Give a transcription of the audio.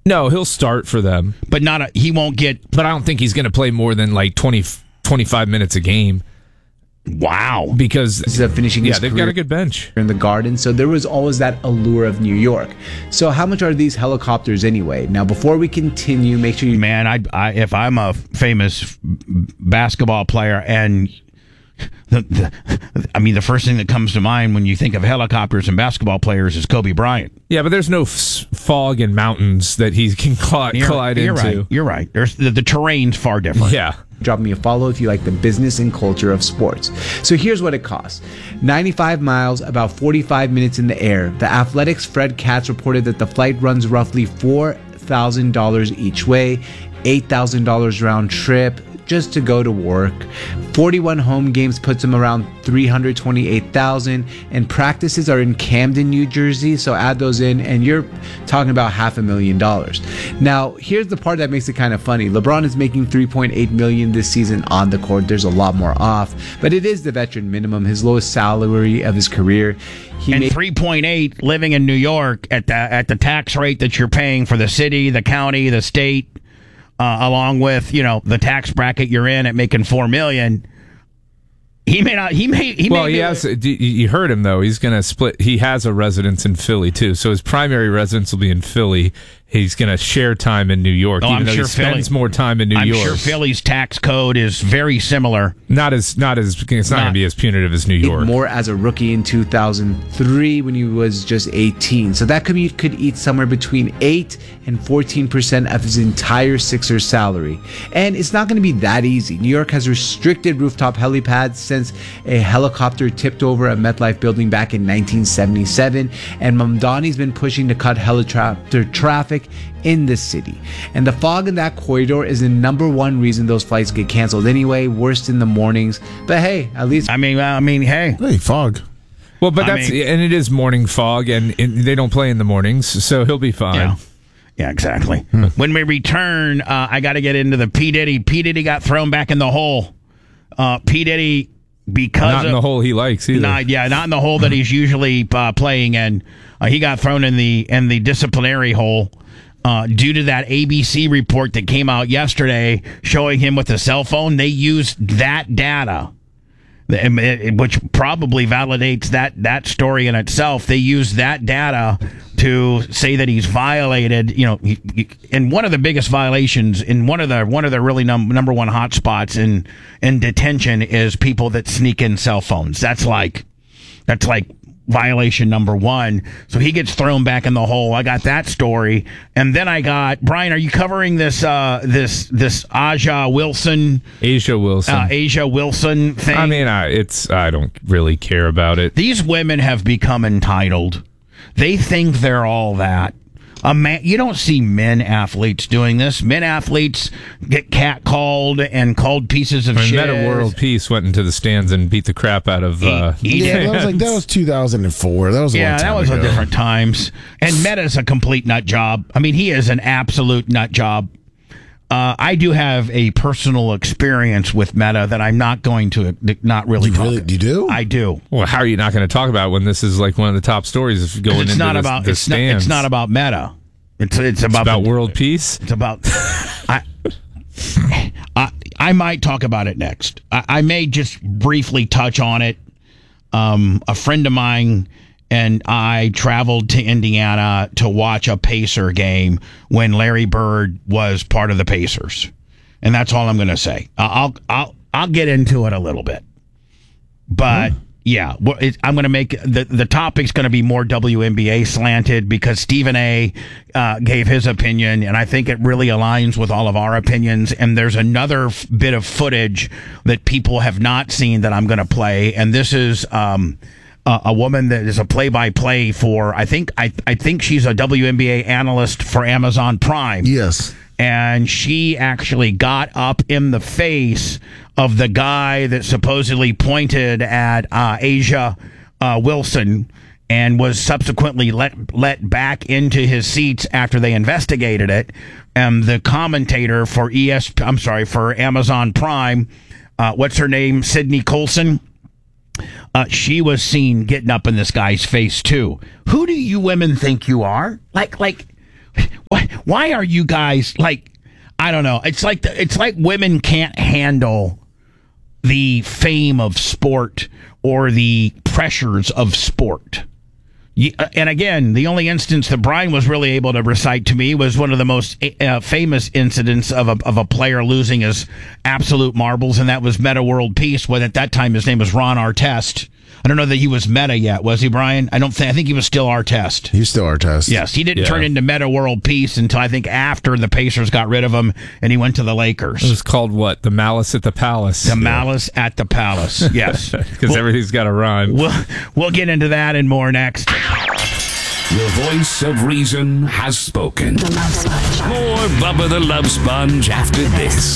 No, he'll start for them. But he won't get... But I don't think he's going to play more than like 20, 25 minutes a game. Wow. Because finishing his they've career got a good bench in the Garden, so there was always that allure of New York. So how much are these helicopters anyway? Now, before we continue, make sure you... Man, I if I'm a famous basketball player and... the first thing that comes to mind when you think of helicopters and basketball players is Kobe Bryant. Yeah, but there's no fog and mountains that he can collide into. You're right. There's the terrain's far different. Yeah. Drop me a follow if you like the business and culture of sports. So here's what it costs. 95 miles, about 45 minutes in the air. The Athletics' Fred Katz reported that the flight runs roughly $4,000 each way, $8,000 round trip just to go to work. 41 home games puts him around $328,000, and practices are in Camden, New Jersey, so add those in and you're talking about $500,000. Now, here's the part that makes it kind of funny. LeBron is making $3.8 million this season on the court. There's a lot more off, but it is the veteran minimum, his lowest salary of his career. And 3.8 living in New York at the tax rate that you're paying for the city, the county, the state, along with, the tax bracket you're in at making $4 million. He may not. You heard him though. He's going to split. He has a residence in Philly too, so his primary residence will be in Philly. He's going to share time in New York, even though he spends more time in New York. I'm sure Philly's tax code is very similar. It's not going to be as punitive as New York. More as a rookie in 2003 when he was just 18. So that commute could eat somewhere between 8 and 14% of his entire Sixers salary. And it's not going to be that easy. New York has restricted rooftop helipads since a helicopter tipped over a MetLife building back in 1977. And Mamdani's been pushing to cut helicopter traffic in the city, and the fog in that corridor is the number one reason those flights get canceled anyway. Worst in the mornings, but hey, at least hey, fog. Well, but and it is morning fog, and they don't play in the mornings, so he'll be fine. Yeah, exactly. When we return, I got to get into the P. Diddy. P. Diddy got thrown back in the hole. P. Diddy, because not in the hole he likes either. Not in the hole that he's usually playing in. He got thrown in the disciplinary hole. Due to that ABC report that came out yesterday showing him with a cell phone, they used that data, which probably validates that story in itself. They used that data to say that he's violated, and one of the biggest violations in one of the really number one hot spots in detention is people that sneak in cell phones. That's like violation number one. So he gets thrown back in the hole. I got that story. And then I got, Brian, are you covering this Asia Wilson thing? I mean, I don't really care about it. These women have become entitled. They think they're all that. You don't see men athletes doing this. Men athletes get catcalled and called pieces of shit. Meta World Peace went into the stands and beat the crap out of. That was 2004. That was a long time that was ago. a different times. And Meta's a complete nut job. I mean, he is an absolute nut job. I do have a personal experience with Meta that I'm not going to not really talk about. You do? I do. Well, how are you not going to talk about it when this is like one of the top stories going into the stands? It's not about Meta. It's about world peace. It's about. I might talk about it next. I may just briefly touch on it. A friend of mine and I traveled to Indiana to watch a Pacer game when Larry Bird was part of the Pacers, and that's all I'm going to say. I'll get into it a little bit, but. Yeah, I'm going to make the topic's going to be more WNBA slanted because Stephen A. Gave his opinion, and I think it really aligns with all of our opinions. And there's another bit of footage that people have not seen that I'm going to play, and this is a woman that is a play-by-play for. I think she's a WNBA analyst for Amazon Prime. Yes. And she actually got up in the face of the guy that supposedly pointed at Asia Wilson and was subsequently let back into his seats after they investigated it. And the commentator for for Amazon Prime, what's her name? Sydney Colson. She was seen getting up in this guy's face too. Who do you women think you are? Like. Why are you guys like? I don't know. It's like women can't handle the fame of sport or the pressures of sport. And again, the only instance that Brian was really able to recite to me was one of the most famous incidents of a player losing his absolute marbles, and that was Meta World Peace, when at that time his name was Ron Artest. I don't know that he was Meta yet, was he, Brian? I think he was still Artest. He's still Artest. Yes, he didn't turn into Meta World Peace until I think after the Pacers got rid of him and he went to the Lakers. It was called what? The Malice at the Palace. The Malice at the Palace, yes. Because everything's got a rhyme. We'll get into that and more next. The voice of reason has spoken. More Bubba the Love Sponge after this.